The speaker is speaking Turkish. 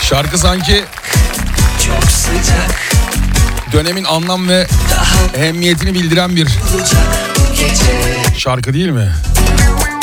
Şarkı sanki çok sıcak, dönemin anlam ve ehemmiyetini bildiren bir şarkı değil mi?